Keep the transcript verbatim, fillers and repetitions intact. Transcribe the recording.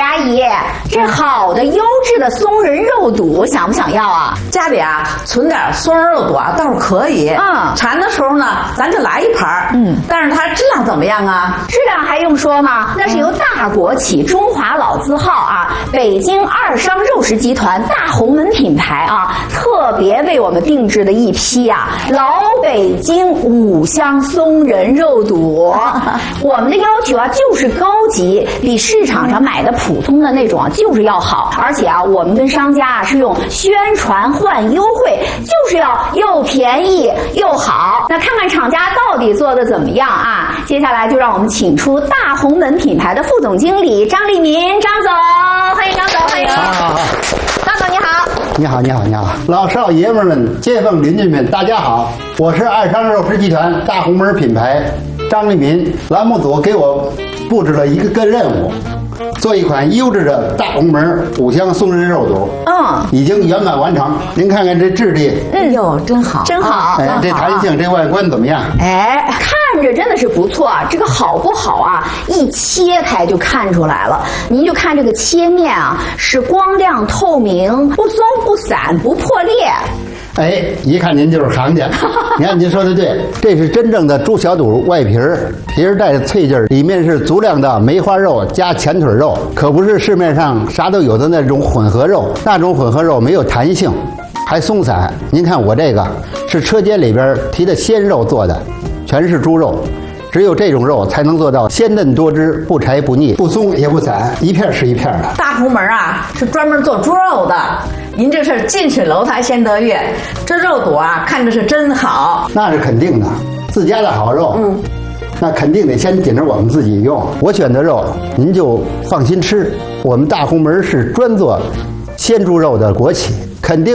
阿姨，这好的优质的松仁肉肚想不想要啊？ 家里啊存点松仁肉肚啊倒是可以。嗯，馋的时候呢，咱就来一盘。嗯，但是它质量怎么样啊？ 质量还用说吗？那是由大国企中华老字号啊，北京二商肉食集团大红门品牌啊，特别为我们定制的一批啊老北京五香松仁肉肚。我们的要求啊就是高级，比市场上买的普通的那种啊就是要好，而且啊我们跟商家啊是用宣传换优惠，就是要又便宜又好。那看看厂家到底做的怎么样啊？接下来就让我们请出大红门品牌的副总经理张立民，张总，欢迎张总，欢迎。 好好好， 张总你好。 你好，你好，你好，老少爷们们、街坊邻居们，大家好，我是二商肉食集团大红门品牌张立民。栏目组给我布置了一个个任务，做一款优质的大红门五香松仁肉肚。嗯，已经圆满完成。您看看这质地， 嗯哟，真好， 真好。 哎，这弹性，这外观怎么样？ 哎，看着真的是不错啊。这个好不好啊？一切开就看出来了。您就看这个切面啊，是光亮透明，不松不散，不破裂。 哎，一看您就是行家。你看您说的对，这是真正的猪小肚外皮儿，皮儿带着脆劲儿，里面是足量的梅花肉加前腿肉，可不是市面上啥都有的那种混合肉，那种混合肉没有弹性，还松散。您看我这个是车间里边提的鲜肉做的，全是猪肉。只有这种肉才能做到鲜嫩多汁，不柴不腻，不松也不散，一片是一片的。 大红门啊是专门做猪肉的，您这是近水楼台先得月，这肉肚啊看着是真好。 那是肯定的，自家的好肉，嗯，那肯定得先紧着我们自己用。我选的肉您就放心吃，我们大红门是专做鲜猪肉的国企，肯定